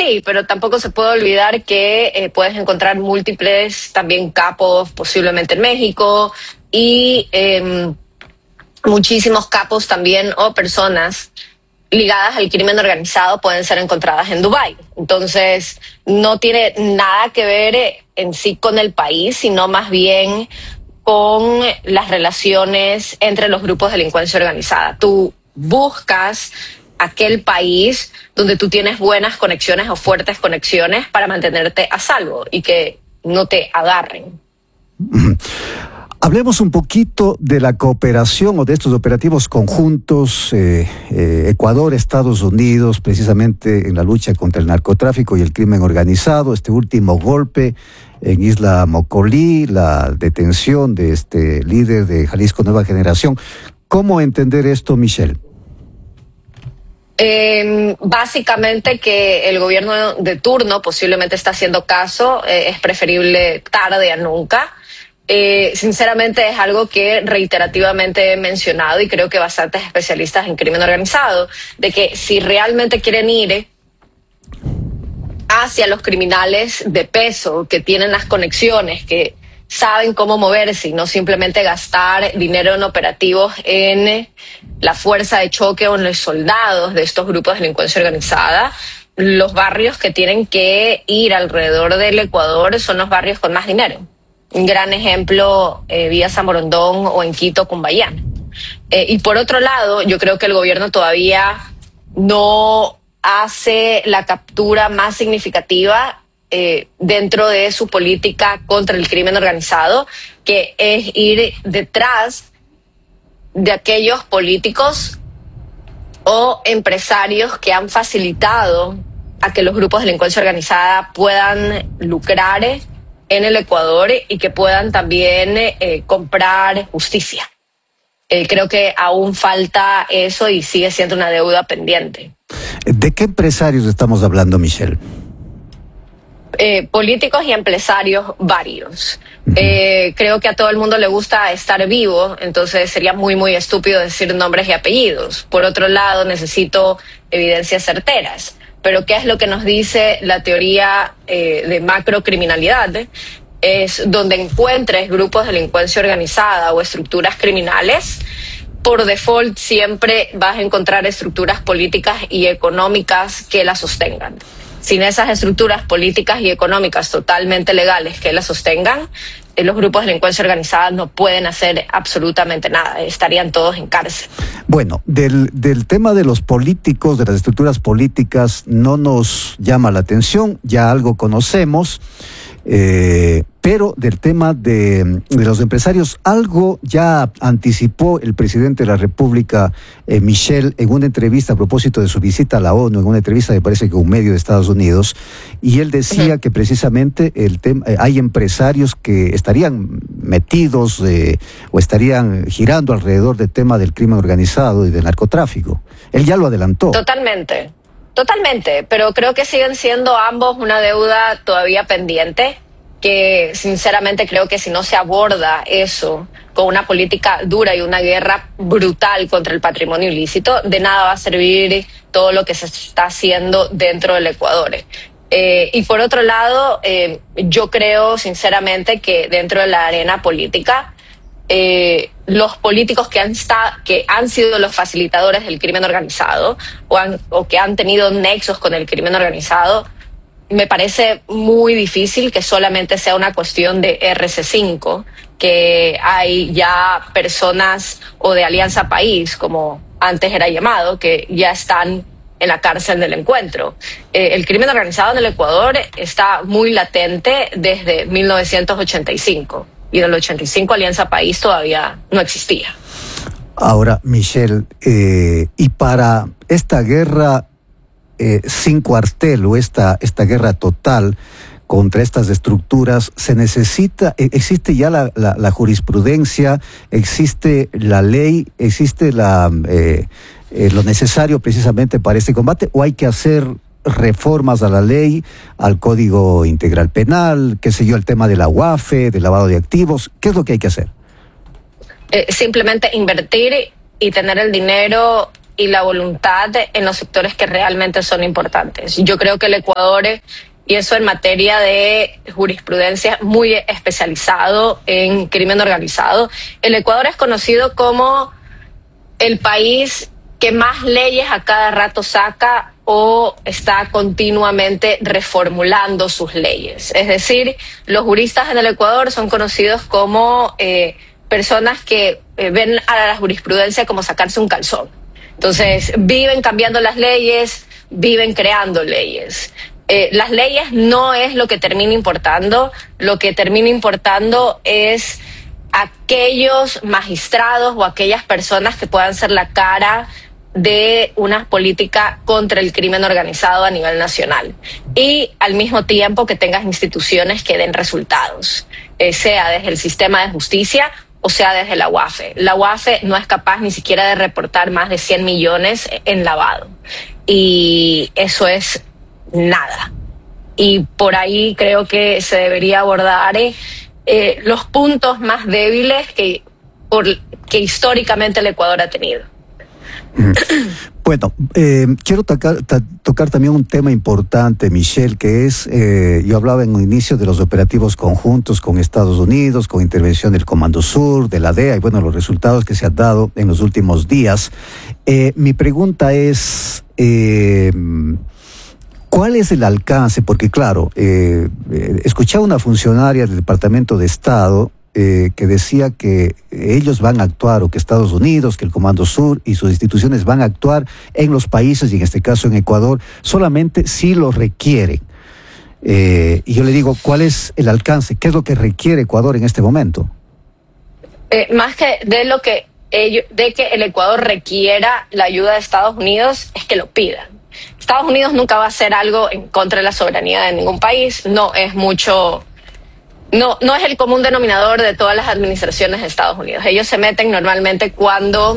Sí, pero tampoco se puede olvidar que puedes encontrar múltiples también capos posiblemente en México y muchísimos capos también o personas ligadas al crimen organizado pueden ser encontradas en Dubái. Entonces, no tiene nada que ver en sí con el país, sino más bien con las relaciones entre los grupos de delincuencia organizada. Tú buscas aquel país donde tú tienes buenas conexiones o fuertes conexiones para mantenerte a salvo y que no te agarren. Hablemos un poquito de la cooperación o de estos operativos conjuntos Ecuador, Estados Unidos, precisamente en la lucha contra el narcotráfico y el crimen organizado. Este último golpe en Isla Mocolí, la detención de este líder de Jalisco Nueva Generación. ¿Cómo entender esto, Michelle? Básicamente que el gobierno de turno posiblemente está haciendo caso, es preferible tarde a nunca. Sinceramente es algo que reiterativamente he mencionado y creo que bastantes especialistas en crimen organizado, de que si realmente quieren ir hacia los criminales de peso, que tienen las conexiones, que saben cómo moverse y no simplemente gastar dinero en operativos en la fuerza de choque o en los soldados de estos grupos de delincuencia organizada, los barrios que tienen que ir alrededor del Ecuador son los barrios con más dinero. Un gran ejemplo, Villa San Borondón o en Quito, Cumbayán. Y por otro lado, yo creo que el gobierno todavía no hace la captura más significativa dentro de su política contra el crimen organizado, que es ir detrás de aquellos políticos o empresarios que han facilitado a que los grupos de delincuencia organizada puedan lucrar en el Ecuador y que puedan también comprar justicia. Creo que aún falta eso y sigue siendo una deuda pendiente. ¿De qué empresarios estamos hablando, Michelle? Políticos y empresarios varios. Creo que a todo el mundo le gusta estar vivo, entonces sería muy, muy estúpido decir nombres y apellidos. Por otro lado, necesito evidencias certeras. Pero ¿qué es lo que nos dice la teoría de macrocriminalidad? Es donde encuentres grupos de delincuencia organizada o estructuras criminales, por default siempre vas a encontrar estructuras políticas y económicas que las sostengan. Sin esas estructuras políticas y económicas totalmente legales que las sostengan, los grupos de delincuencia organizada no pueden hacer absolutamente nada, estarían todos en cárcel. Bueno, del tema de los políticos, de las estructuras políticas, no nos llama la atención, ya algo conocemos, pero del tema de los empresarios, algo ya anticipó el presidente de la República, Michelle, en una entrevista a propósito de su visita a la ONU, en una entrevista me parece que un medio de Estados Unidos, y él decía que precisamente hay empresarios que estarían metidos o estarían girando alrededor del tema del crimen organizado y del narcotráfico. Él ya lo adelantó. Totalmente, pero creo que siguen siendo ambos una deuda todavía pendiente, que sinceramente creo que si no se aborda eso con una política dura y una guerra brutal contra el patrimonio ilícito, de nada va a servir todo lo que se está haciendo dentro del Ecuador. Y por otro lado, yo creo sinceramente que dentro de la arena política, los políticos que han sido los facilitadores del crimen organizado o que han tenido nexos con el crimen organizado, me parece muy difícil que solamente sea una cuestión de RC5, que hay ya personas o de Alianza País, como antes era llamado, que ya están en la cárcel del encuentro. El crimen organizado en el Ecuador está muy latente desde 1985 y en el 85 Alianza País todavía no existía. Ahora, Michelle, y para esta guerra sin cuartel o esta guerra total contra estas estructuras, se necesita, existe ya la jurisprudencia, existe la ley, existe lo necesario precisamente para este combate, o hay que hacer reformas a la ley, al Código Integral Penal, qué sé yo, el tema de la UAFE, del lavado de activos? ¿Qué es lo que hay que hacer? Simplemente invertir y tener el dinero y la voluntad en los sectores que realmente son importantes. Yo creo que el Ecuador, y eso en materia de jurisprudencia, muy especializado en crimen organizado, el Ecuador es conocido como el país que más leyes a cada rato saca o está continuamente reformulando sus leyes. Es decir, los juristas en el Ecuador son conocidos como personas que ven a la jurisprudencia como sacarse un calzón. Entonces, viven cambiando las leyes, viven creando leyes. Las leyes no es lo que termina importando, lo que termina importando es aquellos magistrados o aquellas personas que puedan ser la cara de una política contra el crimen organizado a nivel nacional y al mismo tiempo que tengas instituciones que den resultados, sea desde el sistema de justicia o sea desde la UAFE. La UAFE no es capaz ni siquiera de reportar más de 100 millones en lavado y eso es nada. Y por ahí creo que se debería abordar los puntos más débiles que históricamente el Ecuador ha tenido. Bueno, quiero tocar también un tema importante, Michelle, que es, yo hablaba en un inicio de los operativos conjuntos con Estados Unidos, con intervención del Comando Sur, de la DEA, y bueno, los resultados que se han dado en los últimos días. Mi pregunta es, ¿cuál es el alcance? Porque claro, escuché a una funcionaria del Departamento de Estado que decía que ellos van a actuar, o que Estados Unidos, que el Comando Sur y sus instituciones van a actuar en los países, y en este caso en Ecuador, solamente si lo requieren. Y yo le digo, ¿cuál es el alcance? ¿Qué es lo que requiere Ecuador en este momento? Más que de que el Ecuador requiera la ayuda de Estados Unidos, es que lo pidan. Estados Unidos nunca va a hacer algo en contra de la soberanía de ningún país, no es el común denominador de todas las administraciones de Estados Unidos. Ellos se meten normalmente cuando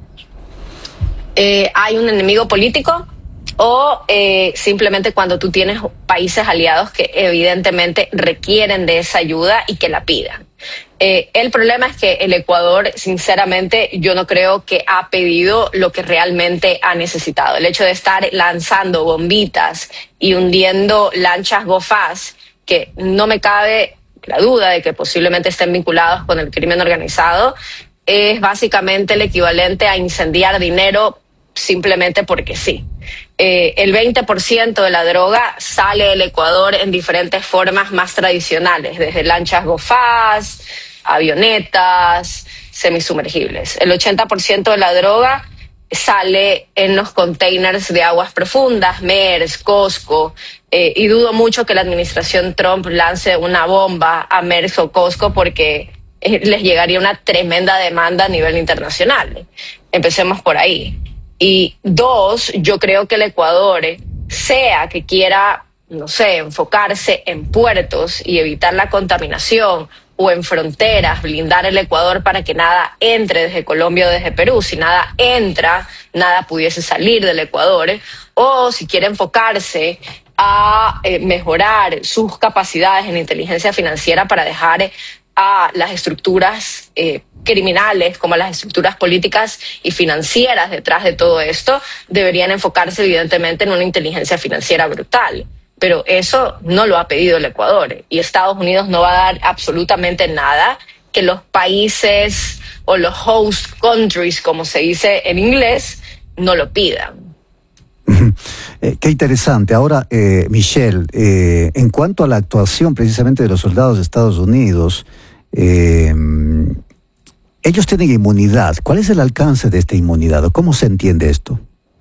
hay un enemigo político o simplemente cuando tú tienes países aliados que evidentemente requieren de esa ayuda y que la pidan. El problema es que el Ecuador, sinceramente, yo no creo que ha pedido lo que realmente ha necesitado. El hecho de estar lanzando bombitas y hundiendo lanchas GoFast, que no me cabe la duda de que posiblemente estén vinculados con el crimen organizado, es básicamente el equivalente a incendiar dinero simplemente porque sí. El 20% de la droga sale del Ecuador en diferentes formas más tradicionales, desde lanchas GoFast, avionetas, semisumergibles. El 80% de la droga sale en los containers de aguas profundas, MERS, Costco, y dudo mucho que la administración Trump lance una bomba a MERS o Costco porque les llegaría una tremenda demanda a nivel internacional. Empecemos por ahí. Y dos, yo creo que el Ecuador, sea que quiera, no sé, enfocarse en puertos y evitar la contaminación, o en fronteras, blindar el Ecuador para que nada entre desde Colombia o desde Perú. Si nada entra, nada pudiese salir del Ecuador. O si quiere enfocarse a mejorar sus capacidades en inteligencia financiera para dejar a las estructuras criminales como a las estructuras políticas y financieras detrás de todo esto, deberían enfocarse evidentemente en una inteligencia financiera brutal. Pero eso no lo ha pedido el Ecuador y Estados Unidos no va a dar absolutamente nada que los países o los host countries, como se dice en inglés, no lo pidan. Qué interesante. Ahora, Michelle, en cuanto a la actuación precisamente de los soldados de Estados Unidos, ellos tienen inmunidad. ¿Cuál es el alcance de esta inmunidad o cómo se entiende esto?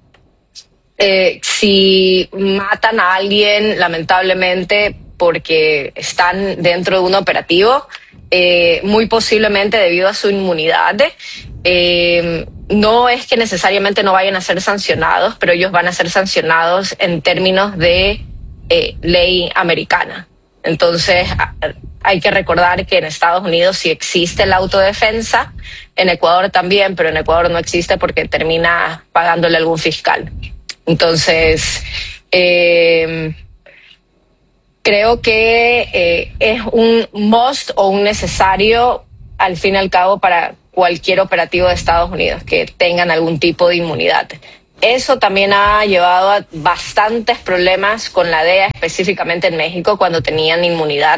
Si matan a alguien, lamentablemente, porque están dentro de un operativo, muy posiblemente debido a su inmunidad, no es que necesariamente no vayan a ser sancionados, pero ellos van a ser sancionados en términos de ley americana. Entonces, hay que recordar que en Estados Unidos sí existe la autodefensa, en Ecuador también, pero en Ecuador no existe porque termina pagándole algún fiscal. Entonces, creo que es un must o un necesario, al fin y al cabo, para cualquier operativo de Estados Unidos, que tengan algún tipo de inmunidad. Eso también ha llevado a bastantes problemas con la DEA, específicamente en México, cuando tenían inmunidad.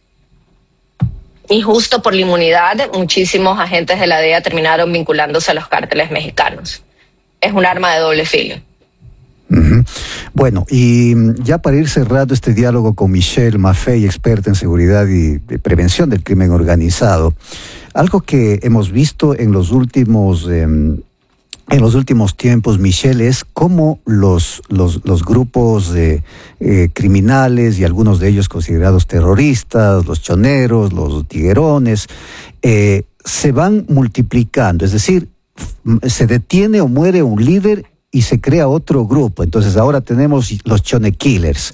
Y justo por la inmunidad, muchísimos agentes de la DEA terminaron vinculándose a los cárteles mexicanos. Es un arma de doble filo. Uh-huh. Bueno, y ya para ir cerrando este diálogo con Michelle Maffei, experta en seguridad y de prevención del crimen organizado, algo que hemos visto en los últimos tiempos, Michelle, es cómo los grupos criminales, y algunos de ellos considerados terroristas, los choneros, los tiguerones, se van multiplicando. Es decir, se detiene o muere un líder y se crea otro grupo. Entonces ahora tenemos los Chone Killers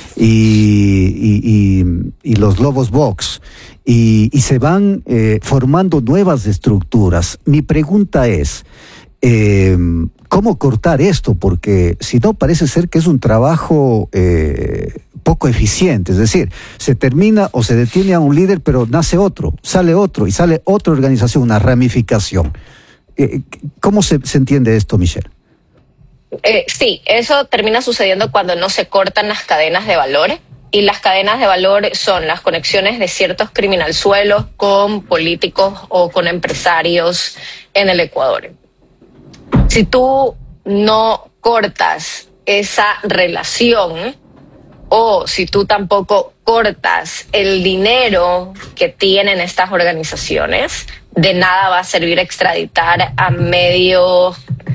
y los Lobos Box, y se van formando nuevas estructuras. Mi pregunta es, ¿cómo cortar esto? Porque si no, parece ser que es un trabajo poco eficiente. Es decir, se termina o se detiene a un líder, pero nace otro, sale otro, y sale otra organización, una ramificación. ¿Cómo se entiende esto, Michelle? Sí, eso termina sucediendo cuando no se cortan las cadenas de valor, y las cadenas de valor son las conexiones de ciertos criminalzuelos con políticos o con empresarios en el Ecuador. Si tú no cortas esa relación, o si tú tampoco cortas el dinero que tienen estas organizaciones, de nada va a servir extraditar a medio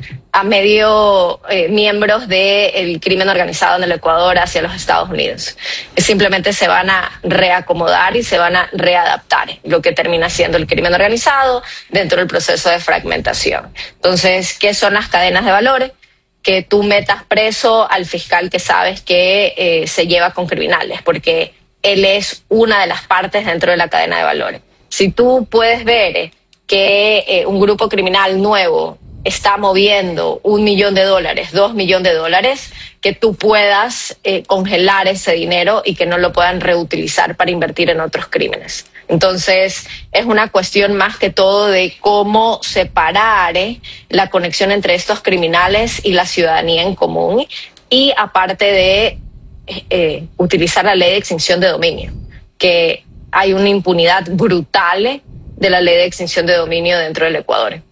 miembros del crimen organizado en el Ecuador hacia los Estados Unidos. Simplemente se van a reacomodar y se van a readaptar, lo que termina siendo el crimen organizado dentro del proceso de fragmentación. Entonces, ¿qué son las cadenas de valor? Que tú metas preso al fiscal que sabes que se lleva con criminales, porque él es una de las partes dentro de la cadena de valor. Si tú puedes ver que un grupo criminal nuevo está moviendo $1 millón, $2 millones, que tú puedas congelar ese dinero y que no lo puedan reutilizar para invertir en otros crímenes. Entonces, es una cuestión más que todo de cómo separar la conexión entre estos criminales y la ciudadanía en común, y aparte de utilizar la ley de extinción de dominio, que hay una impunidad brutal de la ley de extinción de dominio dentro del Ecuador.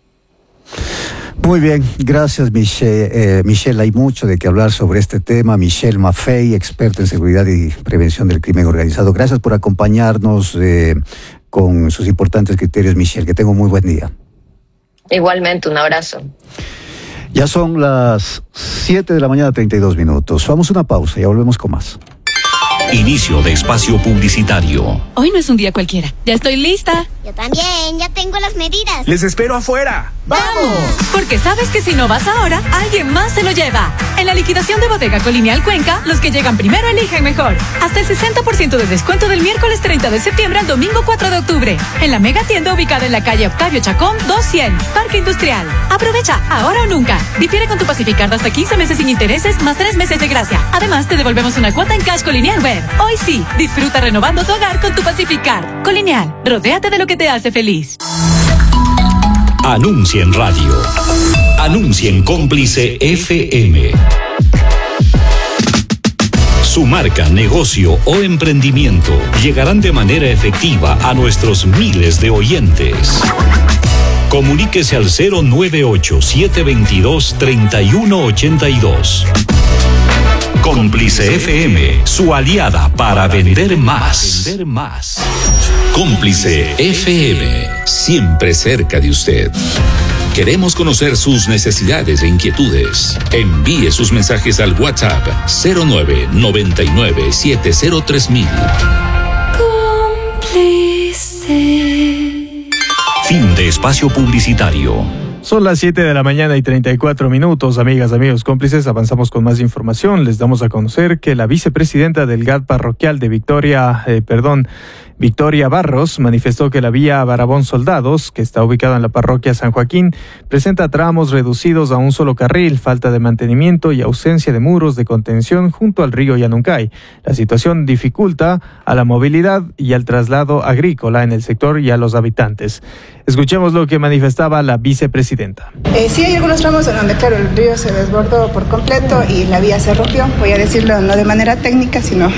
Muy bien, gracias Michelle. Hay mucho de qué hablar sobre este tema. Michelle Maffei, experta en seguridad y prevención del crimen organizado. Gracias por acompañarnos con sus importantes criterios, Michelle. Que tenga un muy buen día. Igualmente, un abrazo. Ya son las 7 de la mañana, 32 minutos. Vamos a una pausa y ya volvemos con más. Inicio de espacio publicitario. Hoy no es un día cualquiera. Ya estoy lista. Yo también, ya tengo las medidas. Les espero afuera. ¡Vamos! Porque sabes que si no vas ahora, alguien más se lo lleva. En la liquidación de Bodega Colonial Cuenca, los que llegan primero eligen mejor. Hasta el 60% de descuento del miércoles 30 de septiembre al domingo 4 de octubre. En la mega tienda ubicada en la calle Octavio Chacón 200, Parque Industrial. Aprovecha, ahora o nunca. Difiere con tu Pacificard hasta 15 meses sin intereses, más 3 meses de gracia. Además, te devolvemos una cuota en cash Colonial Web. Hoy sí, disfruta renovando tu hogar con tu Pacificard. Colonial, rodéate de lo que te hace feliz. Anuncia en radio. Anuncia en Cómplice FM. Su marca, negocio o emprendimiento llegarán de manera efectiva a nuestros miles de oyentes. Comuníquese al 098-722-3182. Cómplice FM, su aliada para vender más. Cómplice FM, siempre cerca de usted. Queremos conocer sus necesidades e inquietudes. Envíe sus mensajes al WhatsApp 0999703000. Cómplice. Fin de espacio publicitario. Son las 7:34 a.m, amigas, amigos, cómplices. Avanzamos con más información. Les damos a conocer que la vicepresidenta del GAD parroquial de Victoria Barros, manifestó que la vía Barabón Soldados, que está ubicada en la parroquia San Joaquín, presenta tramos reducidos a un solo carril, falta de mantenimiento y ausencia de muros de contención junto al río Yanuncay. La situación dificulta a la movilidad y al traslado agrícola en el sector y a los habitantes. Escuchemos lo que manifestaba la vicepresidenta. Sí, hay algunos tramos en donde, claro, el río se desbordó por completo y la vía se rompió. Voy a decirlo no de manera técnica, sino